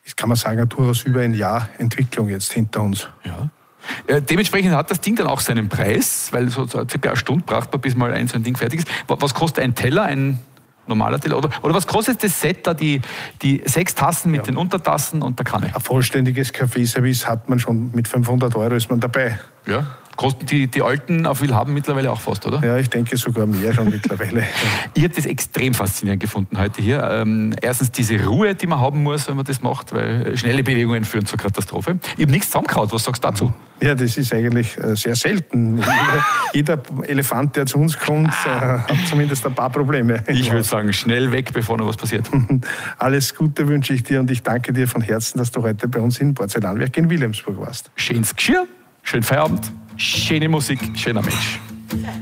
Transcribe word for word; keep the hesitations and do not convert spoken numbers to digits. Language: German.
ist, kann man sagen, durchaus über ein Jahr Entwicklung jetzt hinter uns. Ja. Ja, dementsprechend hat das Ding dann auch seinen Preis, weil so, so circa eine Stunde braucht man, bis mal ein so ein Ding fertig ist. Was kostet ein Teller, ein normaler Teller? Oder, oder was kostet das Set da, die, die sechs Tassen mit ja. den Untertassen und der Kanne? Ein vollständiges Kaffeeservice hat man schon, mit fünfhundert Euro ist man dabei. Ja. Kosten die, die Alten auf Willhaben mittlerweile auch fast, oder? Ja, ich denke sogar mehr schon mittlerweile. Ich habe das extrem faszinierend gefunden heute hier. Ähm, erstens diese Ruhe, die man haben muss, wenn man das macht, weil schnelle Bewegungen führen zur Katastrophe. Ich habe nichts zusammengehauen, was sagst du dazu? Ja, das ist eigentlich sehr selten. jeder, jeder Elefant, der zu uns kommt, hat zumindest ein paar Probleme. Ich würde sagen, schnell weg, bevor noch was passiert. Alles Gute wünsche ich dir und ich danke dir von Herzen, dass du heute bei uns in Porzellanwerk in Wilhelmsburg warst. Schönes Geschirr, schönen Feierabend, schöne Musik, schöner Mensch.